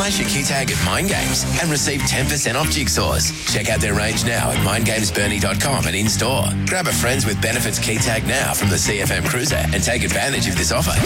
Flash your key tag at Mind Games and receive 10% off jigsaws. Check out their range now at mindgamesburnie.com and in-store. Grab a Friends with Benefits key tag now from the CFM Cruiser and take advantage of this offer.